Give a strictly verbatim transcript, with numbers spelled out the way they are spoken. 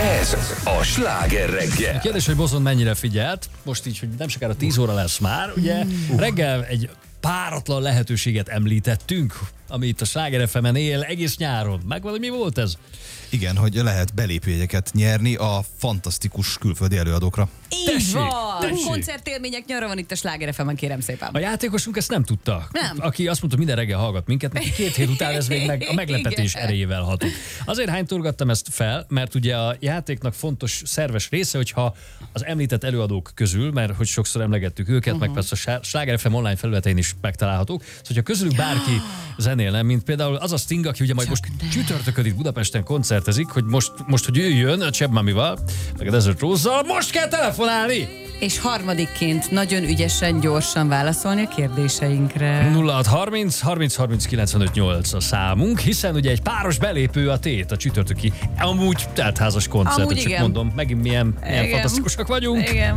Ez a Sláger reggel. Kérdés, hogy Bozon mennyire figyelt. Most így, hogy nem sokára tíz óra lesz már, ugye? Reggel egy páratlan lehetőséget említettünk, ami itt a Sláger ef emen él egész nyáron. Megvan, hogy mi volt ez? Igen, hogy lehet belépőjegyeket nyerni a fantasztikus külföldi előadókra. Így Tessék, van! tessék. Koncertélmények nyara van itt a Sláger ef emen, kérem szépen. A játékosunk ezt nem tudta. Nem. Aki azt mondta, minden reggel hallgat minket, neki két hét után ez még meg, a meglepetés Igen. erejével hatott. Azért hánytorgattam ezt fel, mert ugye a játéknak fontos szerves része, hogyha az említett előadók közül, mert hogy sokszor emlegettük őket, uh-huh. meg persze a Sláger ef em online felületein is megtalálhatók, szóval hogyha közülük bárki zenélne, mint például az a Sting, aki ugye majd most csütörtökön itt Budapesten koncertezik, hogy most, most hogy ő jön a Cseb Mamival, meg a Desert Rose-zal, most kell telefonálni! És harmadikként nagyon ügyesen, gyorsan válaszolni a kérdéseinkre. nulla hat harminc harminc harminc kilencvenöt nyolc a számunk, hiszen ugye egy páros belépő a tét, a csütörtöki amúgy teltházas koncert. Amúgy Csak igen. mondom, megint milyen, milyen Igen. fantasztikusak vagyunk. Igen.